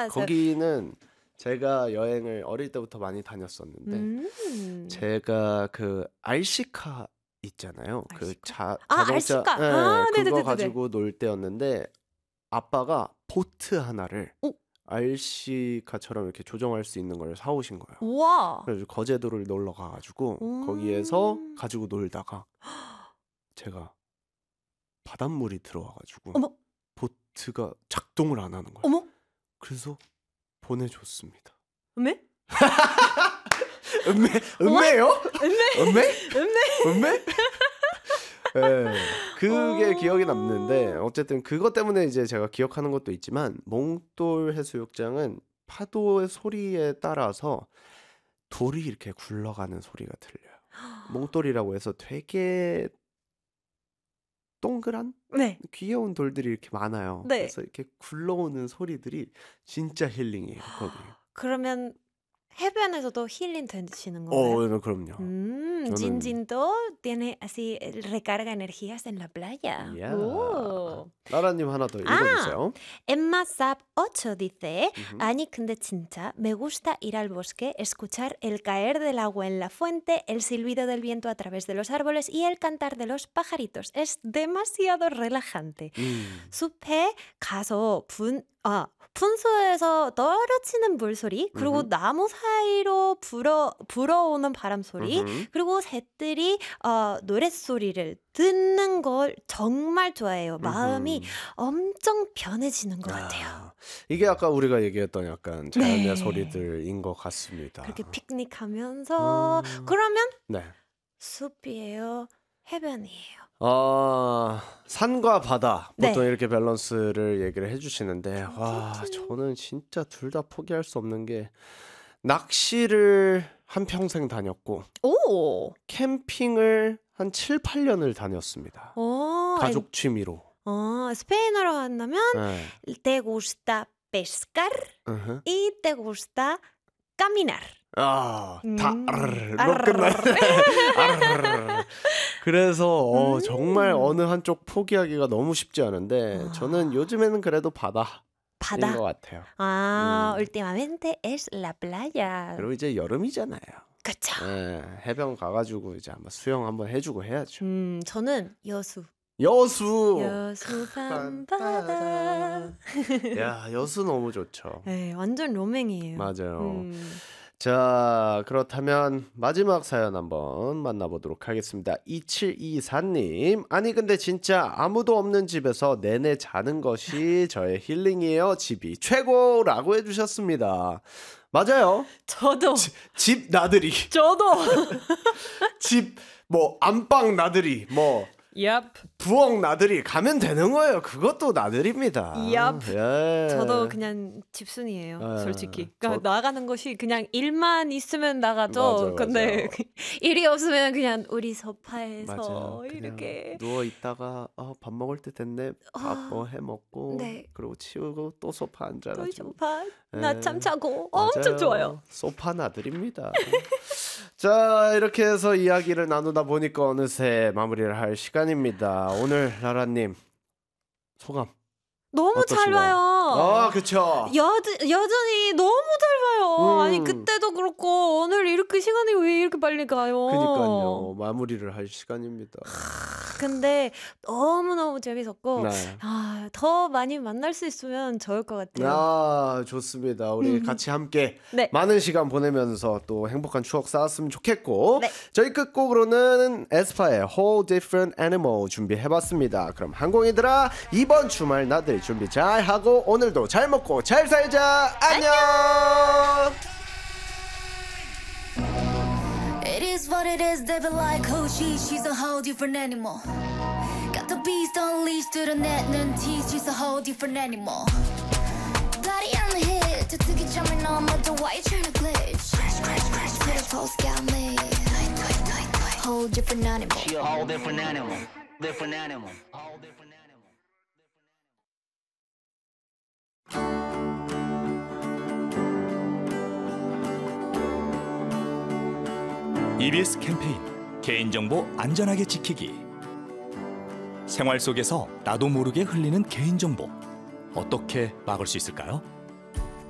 거기는 제가 여행을 어릴 때부터 많이 다녔었는데 제가 그 RC카 있잖아요. 그 RC카? 자동차 RC카. 그거 네네네네. 가지고 놀 때였는데 아빠가 보트 하나를 오. RC카처럼 이렇게 조정할 수 있는 걸 사오신 거예요. 우와. 그래서 거제도를 놀러 가가지고 거기에서 가지고 놀다가 제가 바닷물이 들어와가지고 어머. 보트가 작동을 안 하는 거예요. 어머. 그래서 보내줬습니다. 음메? 음메요? 음메? 음메? 네, 그게 기억이 남는데 어쨌든 그것 때문에 이제 제가 기억하는 것도 있지만 몽돌 해수욕장은 파도의 소리에 따라서 돌이 이렇게 굴러가는 소리가 들려요. 몽돌이라고 해서 되게 동그란 네. 귀여운 돌들이 이렇게 많아요. 네. 그래서 이렇게 굴러오는 소리들이 진짜 힐링이에요. 거기. 그러면 해변에서도 힐링 되시는 건가요? 그럼요. 진진도 tiene así recarga energías en la playa. Yeah. 오. 나라님 하나 더 읽어주세요. Emma Sap 8 dice, 아니 근데 진짜 me gusta ir al bosque, escuchar el caer del agua en la fuente, el silbido del viento a través de los árboles y el cantar de los pajaritos. Es demasiado relajante. 숲에 가서 분수에서 떨어지는 물소리, 그리고 나무 사이로 불어오는 바람 소리, 그리고 새들이 노랫소리를 듣는 걸 정말 좋아해요. 마음이 엄청 편해지는 것 같아요. 이게 아까 우리가 얘기했던 약간 자연의 네. 소리들인 것 같습니다. 그렇게 피크닉하면서 그러면 네. 숲이에요? 해변이에요? 산과 바다 보통 네. 이렇게 밸런스를 얘기를 해주시는데 와 저는 진짜 둘 다 포기할 수 없는 게 낚시를 한평생 다녔고 오. 캠핑을 한 7, 8년을 다녔습니다. 가족 취미로. 스페인어로 한다면 네. te gusta pescar y te gusta caminar. 다 로 끝나요. 그래서 정말 어느 한쪽 포기하기가 너무 쉽지 않은데 저는 요즘에는 그래도 바다인 것 같아요. últimamente es la playa. 그리고 이제 여름이잖아요. 그렇죠. 네, 해변 가가지고 이제 한번 수영 한번 해주고 해야죠. 저는 여수 밤바다. 야, 여수 너무 좋죠. 네, 완전 로맨이에요. 맞아요. 자, 그렇다면 마지막 사연 한번 만나보도록 하겠습니다. 2724님. 아니 근데 진짜 아무도 없는 집에서 내내 자는 것이 저의 힐링이에요. 집이 최고라고 해주셨습니다. 맞아요. 저도. 집 나들이. 저도. 집 뭐 안방 나들이 뭐 Yup. 부엌 나들이 가면 되는 거예요. 그것도 나들입니다. Yup. 예. 저도 그냥 집순이에요. 솔직히. 그러니까 나가는 것이 그냥 일만 있으면 나가죠. 근데 일이 없으면 그냥 우리 소파에서 맞아요. 이렇게 누워 있다가 밥 먹을 때 됐네. 밥 뭐 해 먹고 네. 그리고 치우고 또 소파 또 앉아가지고. 소파 예. 낮잠 자고 엄청 좋아요. 소파 나들입니다. 자, 이렇게 해서 이야기를 나누다 보니까 어느새 마무리를 할 시간입니다. 오늘 라라님 소감 너무 어떠신가요? 잘 봐요. 그쵸. 여전히 너무 잘 봐요. 아니 그때도 그렇고 오늘 이렇게 시간이 왜 이렇게 빨리 가요? 그니까요. 마무리를 할 시간입니다. 근데 너무너무 재밌었고 네. 더 많이 만날 수 있으면 좋을 것 같아요. 좋습니다. 우리 같이 함께 네. 많은 시간 보내면서 또 행복한 추억 쌓았으면 좋겠고 네. 저희 끝곡으로는 에스파의 Whole Different Animal 준비해봤습니다. 그럼 항공이들아 이번 주말 나들 준비 잘 하고 오늘도 잘 먹고 잘 살자. 안녕. It is what it is, they be like who she's a whole different animal. Got the beast unleashed to the net, 는 tease, she's a whole different animal. Body on the hit, to took it jumping on, but the why you trying to glitch? To the post got me, whole different animal. She a whole different animal, different animal, whole different animal. EBS 캠페인 개인정보 안전하게 지키기. 생활 속에서 나도 모르게 흘리는 개인정보 어떻게 막을 수 있을까요?